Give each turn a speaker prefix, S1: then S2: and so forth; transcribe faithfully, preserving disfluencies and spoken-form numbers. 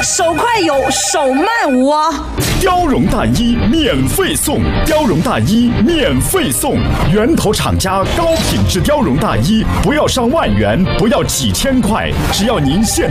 S1: 手快有，手慢无啊。
S2: 貂绒大衣免费送，貂绒大衣免费送，源头厂家高品质貂绒大衣，不要上万元，不要几千块，只要您现